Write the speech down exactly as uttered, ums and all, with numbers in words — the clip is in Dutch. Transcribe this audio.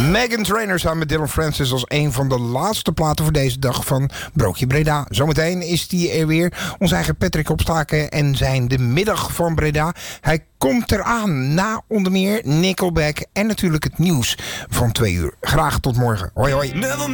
Meghan Trainor samen met Dylan Francis als een van de laatste platen voor deze dag van Broodje Breda. Zometeen is die er weer. Onze eigen Patrick Opstaken en zijn De Middag van Breda. Hij komt eraan na onder meer Nickelback en natuurlijk het nieuws van twee uur. Graag tot morgen. Hoi hoi.